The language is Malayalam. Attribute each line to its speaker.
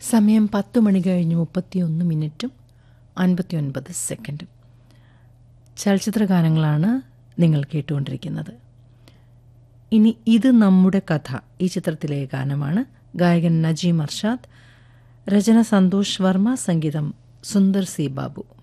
Speaker 1: സമയം 10 മണി കഴിഞ്ഞ് 31 മിനിറ്റും 59 സെക്കൻഡും. ചലച്ചിത്ര ഗാനങ്ങളാണ് നിങ്ങൾ കേട്ടുകൊണ്ടിരിക്കുന്നത്. ഇനി ഇത് നമ്മുടെ കഥ, ഈ ചിത്രത്തിലെ ഗാനമാണ്. ഗായകൻ നജീം അർഷാദ്, രചന സന്തോഷ് വർമ്മ, സംഗീതം സുന്ദർ സി ബാബു.